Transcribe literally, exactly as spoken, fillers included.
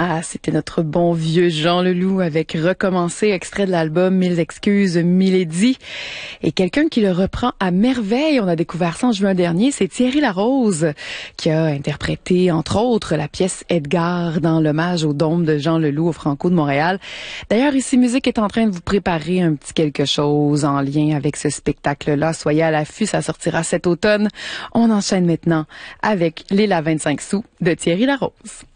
Ah, c'était notre bon vieux Jean Leloup avec Recommencer, extrait de l'album Mille excuses, Milady. Et quelqu'un qui le reprend à merveille, on a découvert ça en juin dernier, c'est Thierry Larose, qui a interprété, entre autres, la pièce Edgar dans l'hommage au dôme de Jean Leloup au Franco de Montréal. D'ailleurs, Ici Musique est en train de vous préparer un petit quelque chose en lien avec ce spectacle-là. Soyez à l'affût, ça sortira cet automne. On enchaîne maintenant avec Les La vingt-cinq sous de Thierry Larose.